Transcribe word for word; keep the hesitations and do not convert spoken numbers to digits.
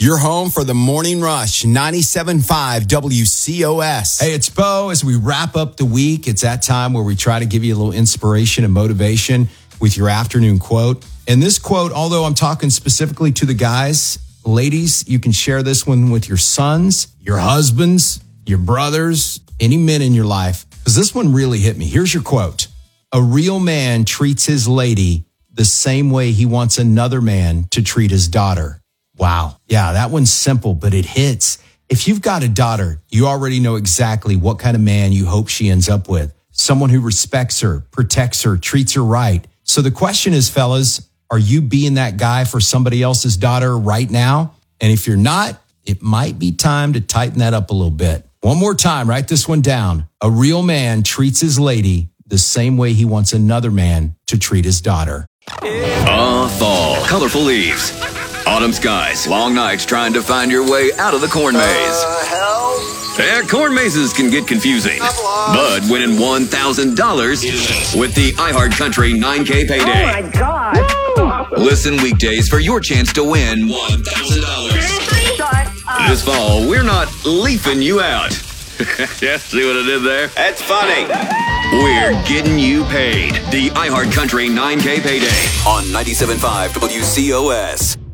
Your home for the Morning Rush, ninety-seven point five W C O S. Hey, it's Bo. As we wrap up the week, it's that time where we try to give you a little inspiration and motivation with your afternoon quote. And this quote, although I'm talking specifically to the guys, ladies, you can share this one with your sons, your husbands, your brothers, any men in your life, because this one really hit me. Here's your quote. A real man treats his lady the same way he wants another man to treat his daughter. Wow. Yeah, that one's simple, but it hits. If you've got a daughter, you already know exactly what kind of man you hope she ends up with. Someone who respects her, protects her, treats her right. So the question is, fellas, are you being that guy for somebody else's daughter right now? And if you're not, it might be time to tighten that up a little bit. One more time, write this one down. A real man treats his lady the same way he wants another man to treat his daughter. Ah, fall. Colorful leaves. Autumn skies. Long nights trying to find your way out of the corn maze. Uh, hell? Yeah, corn mazes can get confusing. But winning one thousand dollars with the iHeartCountry nine K payday. Oh, my God. Woo! Listen weekdays for your chance to win one thousand dollars. Shut up. This fall, we're not leafing you out. Yeah, see what I did there? That's funny. We're getting you paid. The iHeartCountry nine K payday. On ninety-seven point five W C O S.